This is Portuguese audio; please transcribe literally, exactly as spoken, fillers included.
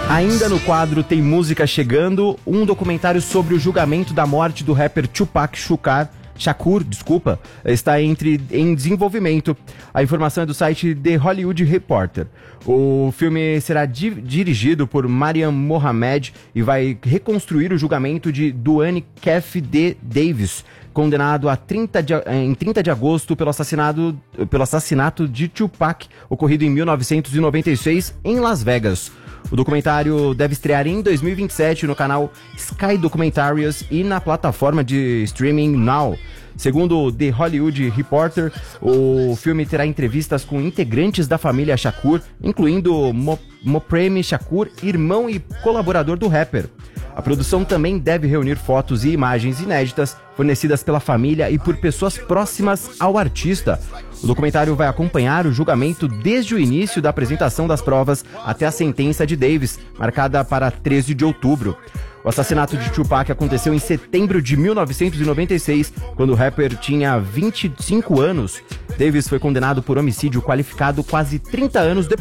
Ainda no quadro Tem Música Chegando, um documentário sobre o julgamento da morte do rapper Tupac Shakur, Shakur, desculpa, está entre, em desenvolvimento. A informação é do site The Hollywood Reporter. O filme será di- dirigido por Mariam Mohamed e vai reconstruir o julgamento de Duane Keffe D. Davis, condenado a trinta de, em trinta de agosto pelo assassinato, pelo assassinato de Tupac, ocorrido em mil novecentos e noventa e seis em Las Vegas. O documentário deve estrear em dois mil e vinte e sete no canal Sky Documentaries e na plataforma de streaming Now. Segundo o The Hollywood Reporter, o filme terá entrevistas com integrantes da família Shakur, incluindo Mo- Mopreme Shakur, irmão e colaborador do rapper. A produção também deve reunir fotos e imagens inéditas fornecidas pela família e por pessoas próximas ao artista. O documentário vai acompanhar o julgamento desde o início da apresentação das provas até a sentença de Davis, marcada para treze de outubro. O assassinato de Tupac aconteceu em setembro de mil novecentos e noventa e seis, quando o rapper tinha vinte e cinco anos. Davis foi condenado por homicídio qualificado quase trinta anos depois.